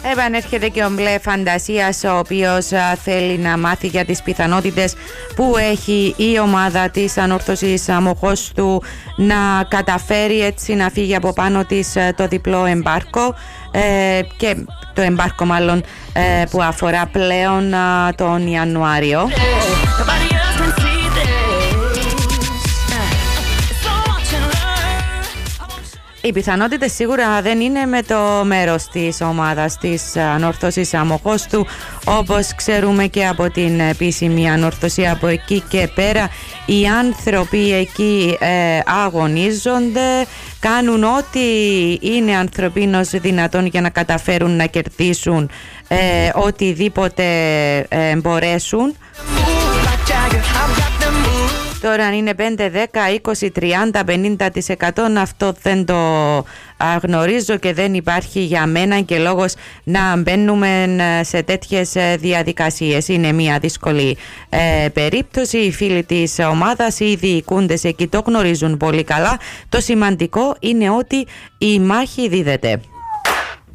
Επανέρχεται και ο Μπλε Φαντασίας, ο οποίος θέλει να μάθει για τις πιθανότητες που έχει η ομάδα της Ανόρθωσης Αμοχώστου να καταφέρει έτσι να φύγει από πάνω της το διπλό εμπάρκο και το εμπάρκο μάλλον που αφορά πλέον τον Ιανουάριο. Οι πιθανότητες σίγουρα δεν είναι με το μέρος της ομάδας της Ανόρθωσης Αμοχώστου, όπως ξέρουμε και από την επίσημη ανόρθωση. Από εκεί και πέρα οι άνθρωποι εκεί αγωνίζονται, κάνουν ό,τι είναι ανθρωπίνως δυνατόν για να καταφέρουν να κερδίσουν οτιδήποτε μπορέσουν. Τώρα αν είναι 5, 10, 20, 30, 50% αυτό δεν το γνωρίζω και δεν υπάρχει για μένα και λόγος να μπαίνουμε σε τέτοιες διαδικασίες. Είναι μια δύσκολη περίπτωση. Οι φίλοι της ομάδας, οι διοικούντες εκεί το γνωρίζουν πολύ καλά. Το σημαντικό είναι ότι η μάχη δίδεται.